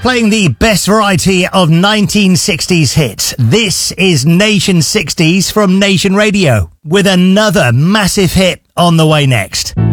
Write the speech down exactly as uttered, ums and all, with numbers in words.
Playing the best variety of nineteen sixties hits. This is Nation sixties from Nation Radio, with another massive hit on the way next.